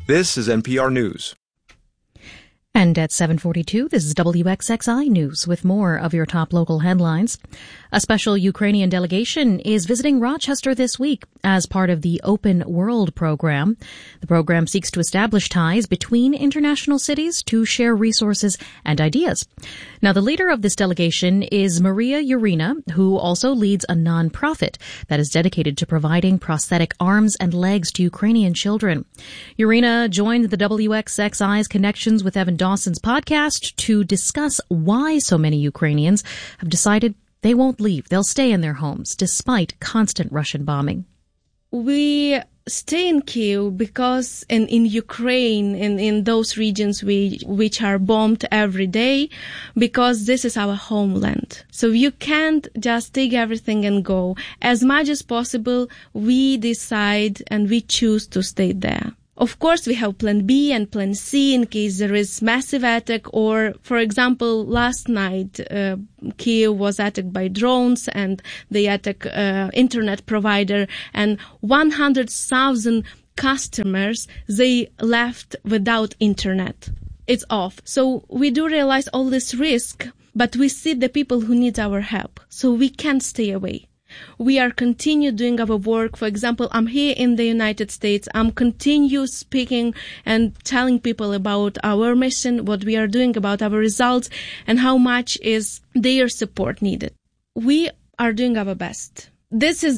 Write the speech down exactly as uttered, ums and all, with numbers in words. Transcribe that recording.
This is N P R News. And at seven forty-two, this is W X X I News with more of your top local headlines. A special Ukrainian delegation is visiting Rochester this week as part of the Open World program. The program seeks to establish ties between international cities to share resources and ideas. Now, the leader of this delegation is Maria Urina, who also leads a nonprofit that is dedicated to providing prosthetic arms and legs to Ukrainian children. Urina joined the W X X I's Connections with Evan Dawson's podcast to discuss why so many Ukrainians have decided they won't leave. They'll stay in their homes despite constant Russian bombing. We stay in Kyiv because in, in Ukraine, in, in those regions we, which are bombed every day, because this is our homeland. So you can't just take everything and go. As much as possible, we decide and we choose to stay there. Of course, we have plan B and plan C in case there is massive attack, or, for example, last night, uh, Kyiv was attacked by drones and they attacked uh, internet provider, and one hundred thousand customers, they left without internet. It's off. So we do realize all this risk, but we see the people who need our help, so we can't stay away. We are continue doing our work. For example, I'm here in the United States. I'm continue speaking and telling people about our mission, what we are doing, about our results, and how much is their support needed. We are doing our best. This is